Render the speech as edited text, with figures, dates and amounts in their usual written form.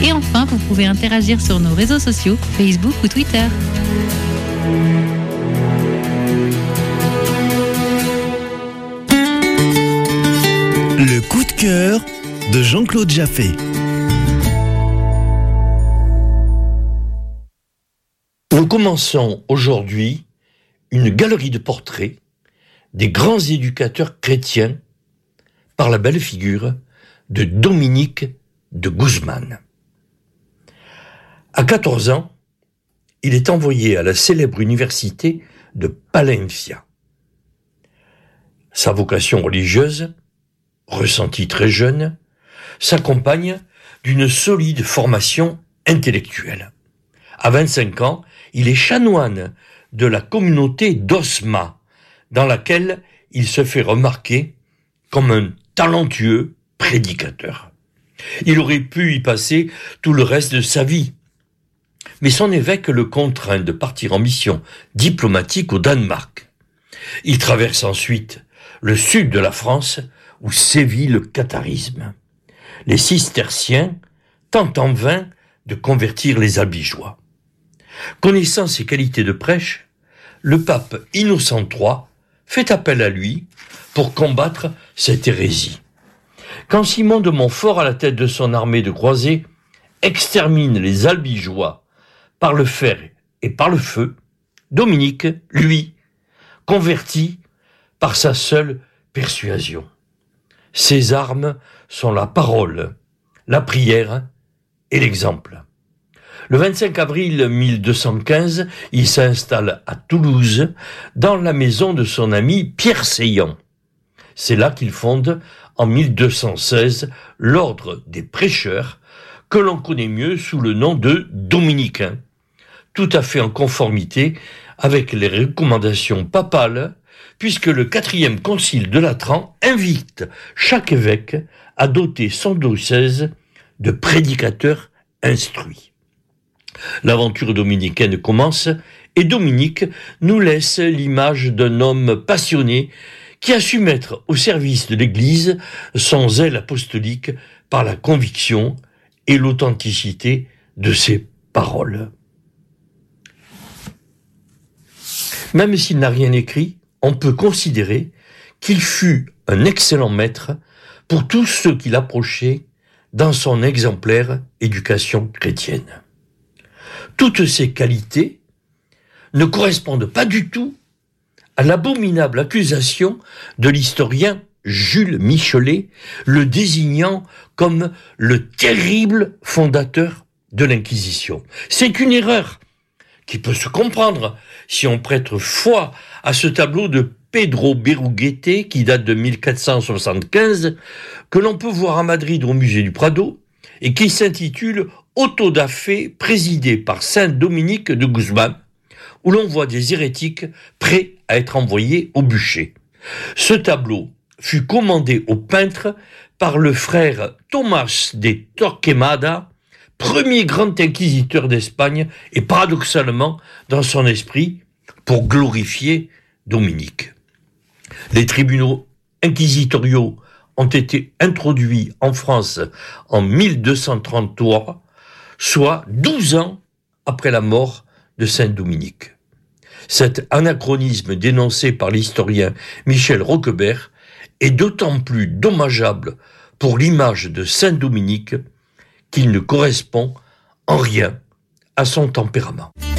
Et enfin, vous pouvez interagir sur nos réseaux sociaux, Facebook ou Twitter. Le coup de cœur de Jean-Claude Jaffé. Nous commençons aujourd'hui une galerie de portraits des grands éducateurs chrétiens par la belle figure de Dominique de Guzman. À 14 ans, il est envoyé à la célèbre université de Palencia. Sa vocation religieuse, ressentie très jeune, s'accompagne d'une solide formation intellectuelle. À 25 ans, il est chanoine de la communauté d'Osma, dans laquelle il se fait remarquer comme un talentueux prédicateur. Il aurait pu y passer tout le reste de sa vie, mais son évêque le contraint de partir en mission diplomatique au Danemark. Il traverse ensuite le sud de la France, où sévit le catharisme. Les cisterciens tentent en vain de convertir les albigeois. Connaissant ses qualités de prêche, le pape Innocent III fait appel à lui pour combattre cette hérésie. Quand Simon de Montfort, à la tête de son armée de croisés, extermine les albigeois par le fer et par le feu, Dominique, lui, convertit par sa seule persuasion. Ses armes sont la parole, la prière et l'exemple. Le 25 avril 1215, il s'installe à Toulouse, dans la maison de son ami Pierre Seillant. C'est là qu'il fonde, en 1216, l'ordre des prêcheurs, que l'on connaît mieux sous le nom de dominicains, tout à fait en conformité avec les recommandations papales, puisque le 4e concile de Latran invite chaque évêque à doter son diocèse de prédicateurs instruits. L'aventure dominicaine commence et Dominique nous laisse l'image d'un homme passionné qui a su mettre au service de l'Église son zèle apostolique par la conviction et l'authenticité de ses paroles. Même s'il n'a rien écrit, on peut considérer qu'il fut un excellent maître pour tous ceux qui l'approchaient dans son exemplaire éducation chrétienne. Toutes ces qualités ne correspondent pas du tout à l'abominable accusation de l'historien Jules Michelet, le désignant comme le terrible fondateur de l'Inquisition. C'est une erreur qui peut se comprendre si on prête foi à ce tableau de Pedro Berruguete qui date de 1475, que l'on peut voir à Madrid au musée du Prado et qui s'intitule Auto da Fe présidé par Saint Dominique de Guzman, où l'on voit des hérétiques prêts à être envoyés au bûcher. Ce tableau fut commandé au peintre par le frère Tomás de Torquemada, premier grand inquisiteur d'Espagne, et paradoxalement, dans son esprit, pour glorifier Dominique. Les tribunaux inquisitoriaux ont été introduits en France en 1233, soit 12 ans après la mort de Saint Dominique. Cet anachronisme dénoncé par l'historien Michel Roquebert est d'autant plus dommageable pour l'image de Saint Dominique qu'il ne correspond en rien à son tempérament.